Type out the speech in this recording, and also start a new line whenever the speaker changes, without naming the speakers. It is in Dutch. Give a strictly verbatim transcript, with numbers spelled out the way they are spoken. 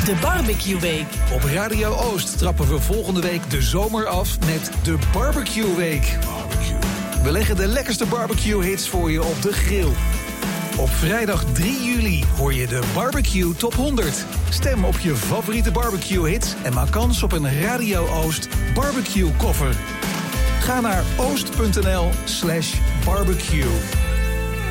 De Barbecue Week.
Op Radio Oost trappen we volgende week de zomer af met de Barbecue Week. We leggen de lekkerste barbecue-hits voor je op de grill. Op vrijdag drie juli hoor je de Barbecue Top honderd. Stem op je favoriete barbecue-hits en maak kans op een Radio Oost barbecue-koffer. Ga naar oost punt n l slash barbecue.